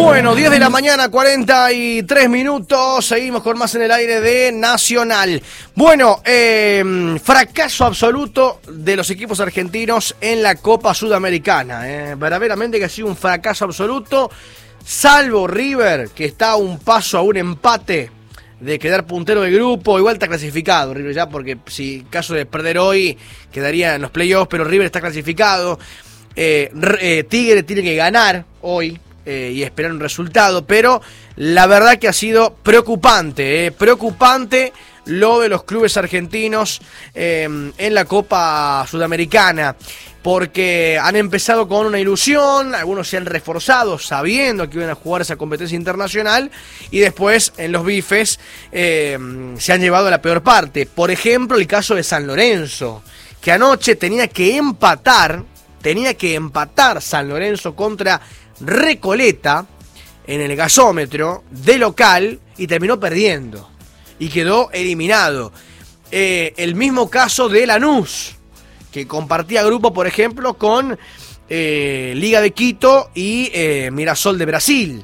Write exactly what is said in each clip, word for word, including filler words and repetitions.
Bueno, diez de la mañana, cuarenta y tres minutos, seguimos con más en el aire de Nacional. Bueno, eh, fracaso absoluto de los equipos argentinos en la Copa Sudamericana. Eh. Verdaderamente que ha sido un fracaso absoluto, salvo River, que está a un paso a un empate de quedar puntero del grupo. Igual está clasificado River ya, porque si en caso de perder hoy, quedaría en los playoffs, pero River está clasificado. Eh, eh, Tigre tiene que ganar hoy. Eh, y esperar un resultado, pero la verdad que ha sido preocupante, eh, preocupante lo de los clubes argentinos eh, en la Copa Sudamericana, porque han empezado con una ilusión, algunos se han reforzado sabiendo que iban a jugar esa competencia internacional y después en los bifes eh, se han llevado a la peor parte. Por ejemplo, el caso de San Lorenzo, que anoche tenía que empatar, tenía que empatar San Lorenzo contra Recoleta en el gasómetro de local y terminó perdiendo y quedó eliminado. Eh, el mismo caso de Lanús, que compartía grupo, por ejemplo, con eh, Liga de Quito y eh, Mirassol de Brasil.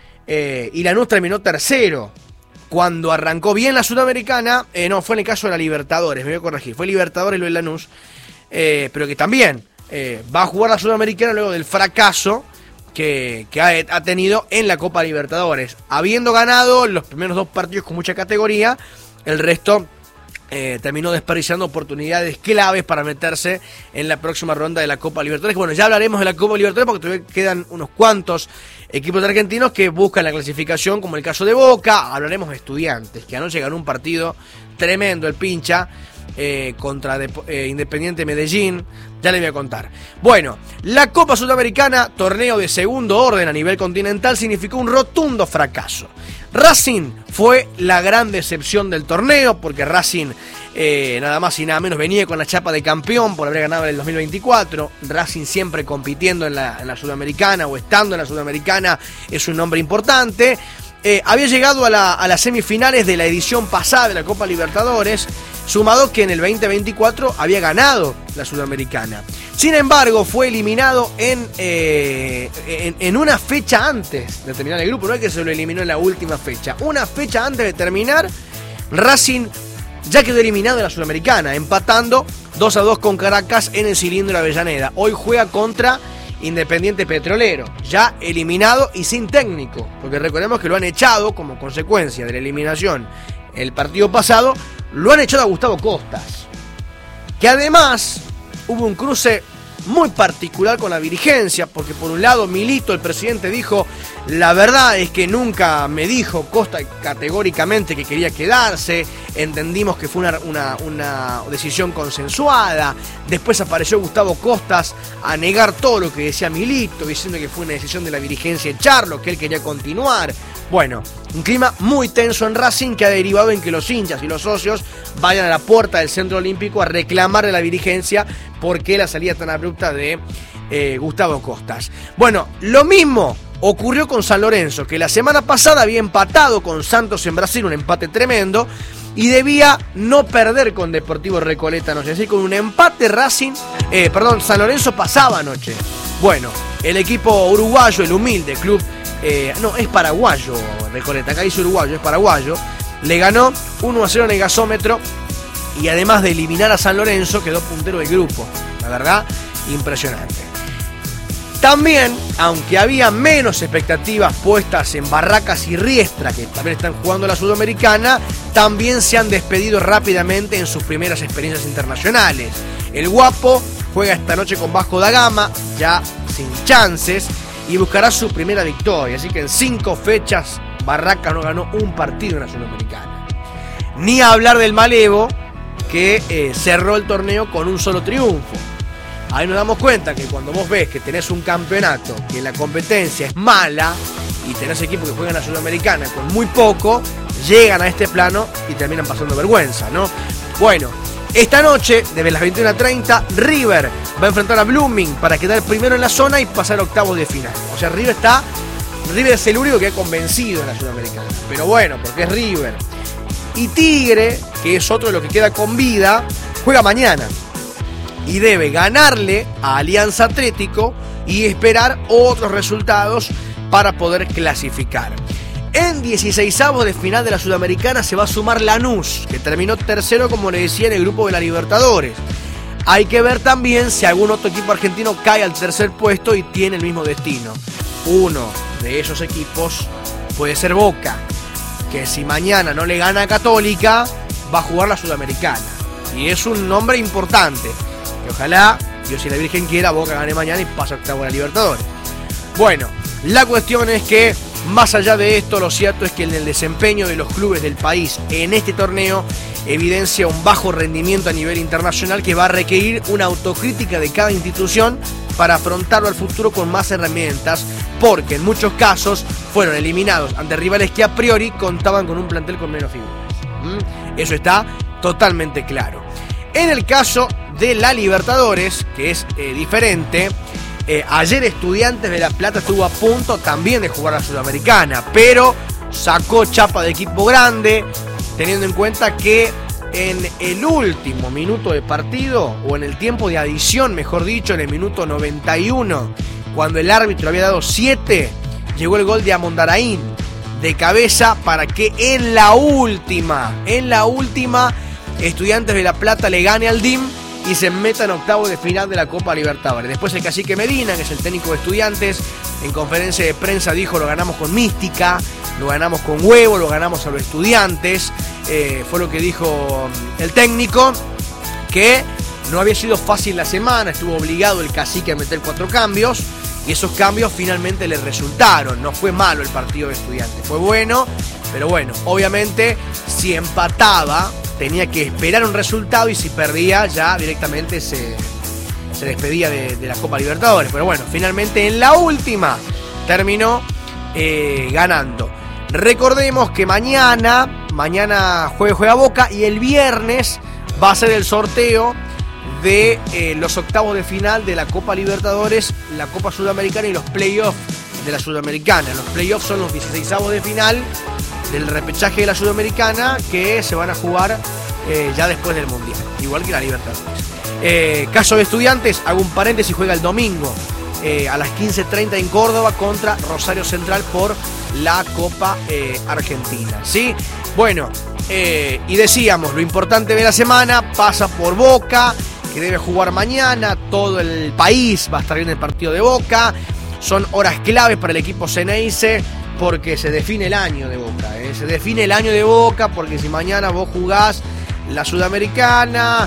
Eh, y Lanús terminó tercero. Cuando arrancó bien la Sudamericana, eh, no, fue en el caso de la Libertadores, me voy a corregir, fue Libertadores lo de Lanús, eh, pero que también eh, va a jugar la Sudamericana luego del fracaso que, que ha, ha tenido en la Copa Libertadores. Habiendo ganado los primeros dos partidos con mucha categoría, el resto eh, terminó desperdiciando oportunidades claves para meterse en la próxima ronda de la Copa Libertadores. Bueno, ya hablaremos de la Copa Libertadores porque todavía quedan unos cuantos equipos argentinos que buscan la clasificación, como el caso de Boca. Hablaremos de Estudiantes, que anoche ganó un partido tremendo, el pincha, Eh, contra de, eh, Independiente Medellín, ya les voy a contar. Bueno, la Copa Sudamericana, torneo de segundo orden a nivel continental, significó un rotundo fracaso. Racing fue la gran decepción del torneo, porque Racing eh, nada más y nada menos venía con la chapa de campeón por haber ganado en el dos mil veinticuatro. Racing siempre compitiendo en la, en la Sudamericana o estando en la Sudamericana es un nombre importante. Eh, había llegado a, la, a las semifinales de la edición pasada de la Copa Libertadores, sumado que en el veinte veinticuatro había ganado la Sudamericana. Sin embargo, fue eliminado en, eh, en, en una fecha antes de terminar el grupo. No es que se lo eliminó en la última fecha. Una fecha antes de terminar, Racing ya quedó eliminado de la Sudamericana, empatando dos a dos con Caracas en el Cilindro de Avellaneda. Hoy juega contra Independiente Petrolero, ya eliminado y sin técnico, porque recordemos que lo han echado como consecuencia de la eliminación el partido pasado, lo han echado a Gustavo Costas, que además hubo un cruce muy particular con la dirigencia, porque por un lado Milito, el presidente, dijo: la verdad es que nunca me dijo Costa categóricamente que quería quedarse, entendimos que fue una, una, una decisión consensuada. Después apareció Gustavo Costas a negar todo lo que decía Milito, diciendo que fue una decisión de la dirigencia echarlo, que él quería continuar. Bueno, un clima muy tenso en Racing que ha derivado en que los hinchas y los socios vayan a la puerta del Centro Olímpico a reclamar de la dirigencia por qué la salida tan abrupta de eh, Gustavo Costas. Bueno, lo mismo ocurrió con San Lorenzo, que la semana pasada había empatado con Santos en Brasil, un empate tremendo, y debía no perder con Deportivo Recoleta anoche. Es decir, con un empate Racing, eh, perdón, San Lorenzo pasaba anoche. Bueno, el equipo uruguayo, el humilde club, eh, no, es paraguayo Recoleta, acá dice uruguayo, es paraguayo, le ganó uno a cero en el gasómetro y además de eliminar a San Lorenzo, quedó puntero del grupo. La verdad, impresionante. También, aunque había menos expectativas puestas en Barracas y Riestra, que también están jugando la Sudamericana, también se han despedido rápidamente en sus primeras experiencias internacionales. El Guapo juega esta noche con Vasco da Gama, ya sin chances, y buscará su primera victoria. Así que en cinco fechas Barracas no ganó un partido en la Sudamericana. Ni hablar del Malevo, que eh, cerró el torneo con un solo triunfo. Ahí nos damos cuenta que cuando vos ves que tenés un campeonato, que la competencia es mala y tenés equipos que juegan a la Sudamericana con muy poco, llegan a este plano y terminan pasando vergüenza, ¿no? Bueno, esta noche, desde las veintiuna treinta, River va a enfrentar a Blooming para quedar primero en la zona y pasar a octavos de final. O sea, River está... River es el único que ha convencido en la Sudamericana. Pero bueno, porque es River. Y Tigre, que es otro de los que queda con vida, juega mañana y debe ganarle a Alianza Atlético y esperar otros resultados para poder clasificar. En dieciseisavos de final de la Sudamericana se va a sumar Lanús, que terminó tercero, como le decía, en el grupo de la Libertadores. Hay que ver también si algún otro equipo argentino cae al tercer puesto y tiene el mismo destino. Uno de esos equipos puede ser Boca, que si mañana no le gana a Católica, va a jugar la Sudamericana. Y es un nombre importante, que ojalá, Dios y la Virgen quiera, Boca gane mañana y pase a octavo de la Libertadores. Bueno, la cuestión es que, más allá de esto, lo cierto es que en el desempeño de los clubes del país en este torneo evidencia un bajo rendimiento a nivel internacional que va a requerir una autocrítica de cada institución para afrontarlo al futuro con más herramientas, porque en muchos casos fueron eliminados ante rivales que a priori contaban con un plantel con menos figuras. ¿Mm? Eso está totalmente claro. En el caso de la Libertadores, que es eh, diferente, eh, ayer Estudiantes de La Plata estuvo a punto también de jugar a la Sudamericana, pero sacó chapa de equipo grande, teniendo en cuenta que en el último minuto de partido, o en el tiempo de adición, mejor dicho, en el minuto noventa y uno, cuando el árbitro había dado siete, llegó el gol de Amondaraín de cabeza para que en la última, en la última, Estudiantes de La Plata le gane al D I M y se meta en octavo de final de la Copa Libertadores. Después el cacique Medina, que es el técnico de Estudiantes, en conferencia de prensa dijo: lo ganamos con mística, lo ganamos con huevo, lo ganamos a los estudiantes. Eh, fue lo que dijo el técnico, que no había sido fácil la semana, estuvo obligado el cacique a meter cuatro cambios, y esos cambios finalmente le resultaron. No fue malo el partido de Estudiantes, fue bueno, pero bueno, obviamente si empataba tenía que esperar un resultado, y si perdía ya directamente se, se despedía de, de la Copa Libertadores. Pero bueno, finalmente en la última terminó eh, ganando. Recordemos que mañana, mañana juega, juega Boca, y el viernes va a ser el sorteo de eh, los octavos de final de la Copa Libertadores, la Copa Sudamericana y los playoffs de la Sudamericana. Los playoffs son los dieciseisavos de final del repechaje de la Sudamericana, que se van a jugar eh, ya después del Mundial, igual que la Libertadores. Eh, caso de Estudiantes, hago un paréntesis, juega el domingo eh, a las quince treinta en Córdoba contra Rosario Central por la Copa eh, Argentina, ¿sí? Bueno, eh, y decíamos, lo importante de la semana pasa por Boca, que debe jugar mañana. Todo el país va a estar viendo el partido de Boca. Son horas claves para el equipo Ceneice, porque se define el año de Boca, ¿eh? Se define el año de Boca, porque si mañana vos jugás la Sudamericana,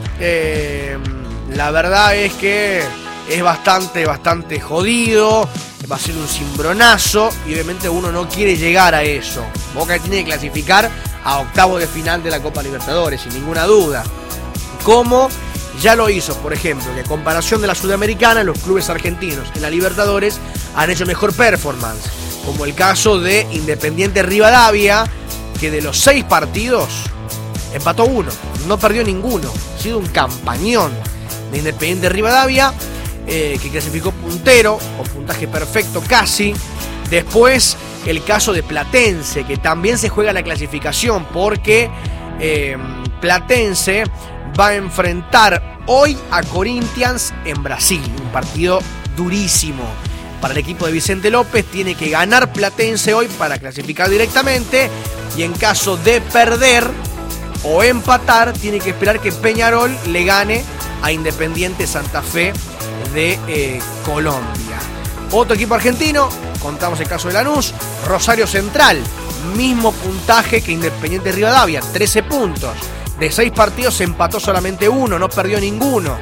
eh, la verdad es que es bastante, bastante jodido, va a ser un cimbronazo, y obviamente uno no quiere llegar a eso. Boca tiene que clasificar a octavo de final de la Copa Libertadores, sin ninguna duda. Como ya lo hizo, por ejemplo, que en comparación de la Sudamericana, los clubes argentinos en la Libertadores han hecho mejor performance, como el caso de Independiente Rivadavia, que de los seis partidos empató uno, no perdió ninguno. Ha sido un campañón de Independiente Rivadavia, eh, que clasificó puntero, con puntaje perfecto casi. Después el caso de Platense, que también se juega la clasificación, porque eh, Platense va a enfrentar hoy a Corinthians en Brasil, un partido durísimo para el equipo de Vicente López. Tiene que ganar Platense hoy para clasificar directamente, y en caso de perder o empatar, tiene que esperar que Peñarol le gane a Independiente Santa Fe de eh, Colombia. Otro equipo argentino, contamos el caso de Lanús, Rosario Central, mismo puntaje que Independiente Rivadavia, trece puntos. De seis partidos se empató solamente uno, no perdió ninguno.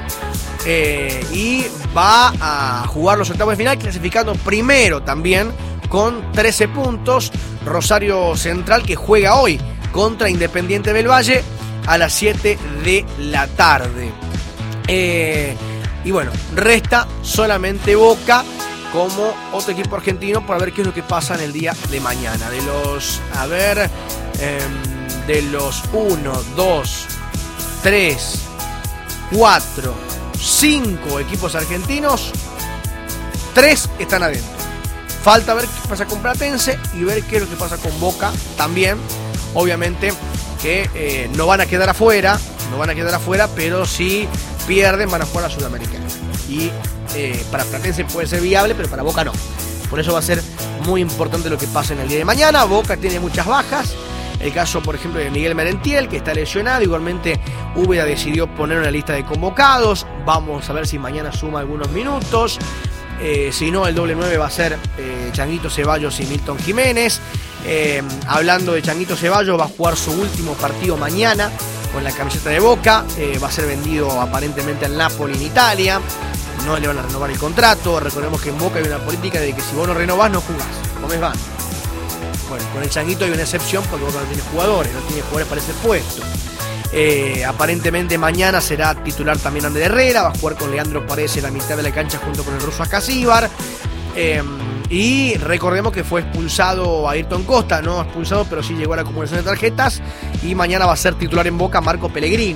Eh, y va a jugar los octavos de final, clasificando primero también con trece puntos. Rosario Central, que juega hoy contra Independiente del Valle a las siete de la tarde. Eh, y bueno, resta solamente Boca como otro equipo argentino, para ver qué es lo que pasa en el día de mañana. De los, a ver, eh, de los uno, dos, tres, cuatro, cinco equipos argentinos, tres están adentro. Falta ver qué pasa con Platense y ver qué es lo que pasa con Boca también. Obviamente que eh, no van a quedar afuera, no van a quedar afuera, pero si pierden van a jugar a Sudamericana. Y eh, para Platense puede ser viable, pero para Boca no. Por eso va a ser muy importante lo que pasa en el día de mañana. Boca tiene muchas bajas. El caso, por ejemplo, de Miguel Merentiel, que está lesionado. Igualmente, Úbeda decidió poner una lista de convocados. Vamos a ver si mañana suma algunos minutos. Eh, si no, el doble nueve va a ser eh, Changuito Ceballos y Milton Jiménez. Eh, hablando de Changuito Ceballos, va a jugar su último partido mañana con la camiseta de Boca. Eh, va a ser vendido aparentemente al Napoli en Italia. No le van a renovar el contrato. Recordemos que en Boca hay una política de que si vos no renovás, no jugás. Comés van. Bueno, con el Changuito hay una excepción porque Boca no tiene jugadores, no tiene jugadores para ese puesto. Eh, aparentemente mañana será titular también Ander Herrera, va a jugar con Leandro Paredes en la mitad de la cancha junto con el ruso Acasíbar. Eh, y recordemos que fue expulsado Ayrton Costa, no expulsado, pero sí llegó a la acumulación de tarjetas. Y mañana va a ser titular en Boca Marco Pellegrino.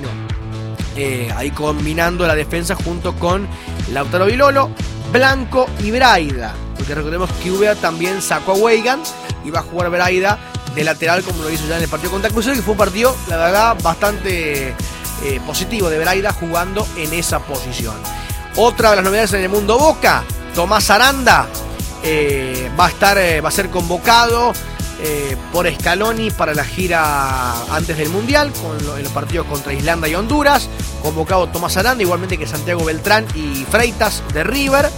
Eh, ahí combinando la defensa junto con Lautaro Vilolo, Blanco y Braida. Porque recordemos que Úbeda también sacó a Weigand y va a jugar Braida de lateral como lo hizo ya en el partido contra Cruzeiro, que fue un partido, la verdad, bastante eh, positivo de Braida jugando en esa posición. Otra de las novedades en el mundo Boca, Tomás Aranda eh, va a estar, eh, va a ser convocado eh, por Scaloni para la gira antes del Mundial, con lo, en los partidos contra Islanda y Honduras. Convocado Tomás Aranda, igualmente que Santiago Beltrán y Freitas de River.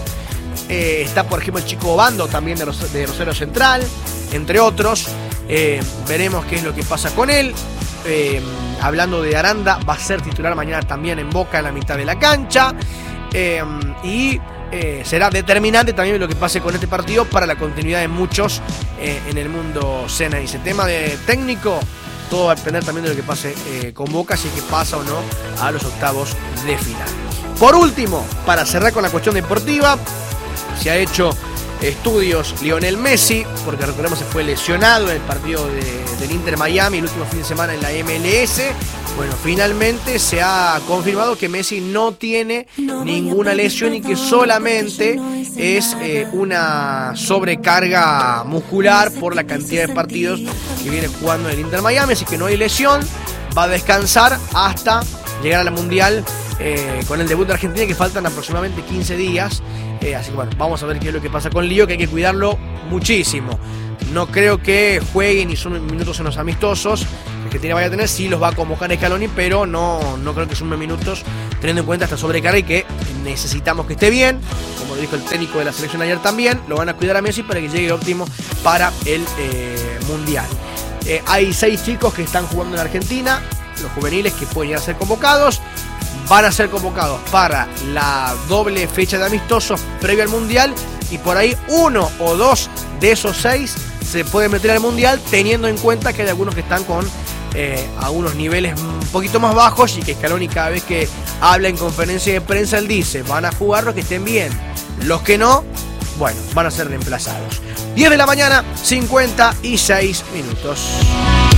Eh, está, por ejemplo, el Chico Obando también de, Ros- de Rosario Central, entre otros. Eh, veremos qué es lo que pasa con él. Eh, hablando de Aranda, va a ser titular mañana también en Boca en la mitad de la cancha. Eh, y eh, será determinante también lo que pase con este partido para la continuidad de muchos eh, en el mundo Sena. Y ese tema de técnico, todo va a depender también de lo que pase eh, con Boca, si es que pasa o no a los octavos de final. Por último, para cerrar con la cuestión deportiva, se ha hecho estudios Lionel Messi, porque recordemos que fue lesionado en el partido de, del Inter Miami el último fin de semana en la M L S. Bueno, finalmente se ha confirmado que Messi no tiene ninguna lesión y que solamente es eh, una sobrecarga muscular por la cantidad de partidos que viene jugando en el Inter Miami, así que no hay lesión, va a descansar hasta llegar a la Mundial eh, con el debut de Argentina, que faltan aproximadamente quince días. Eh, así que bueno, vamos a ver qué es lo que pasa con Lío, que hay que cuidarlo muchísimo. No creo que juegue ni son minutos en los amistosos. Argentina vaya a tener, sí los va a convocar Scaloni, pero no, no creo que sume minutos, teniendo en cuenta esta sobrecarga y que necesitamos que esté bien. Como lo dijo el técnico de la selección ayer también, lo van a cuidar a Messi para que llegue óptimo para el eh, Mundial. Eh, hay seis chicos que están jugando en Argentina, los juveniles que pueden llegar a ser convocados. Van a ser convocados para la doble fecha de amistosos previo al Mundial, y por ahí uno o dos de esos seis se pueden meter al Mundial, teniendo en cuenta que hay algunos que están con eh, a unos niveles un poquito más bajos, y que Scaloni cada vez que habla en conferencia de prensa él dice, van a jugar los que estén bien, los que no, bueno, van a ser reemplazados. diez de la mañana, cincuenta y seis minutos.